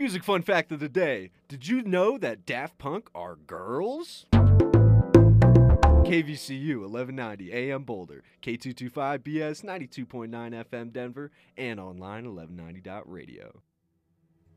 music fun fact of the day. Did you know that Daft Punk are girls? KVCU 1190 AM Boulder, K225BS 92.9 FM Denver, and online 1190.radio.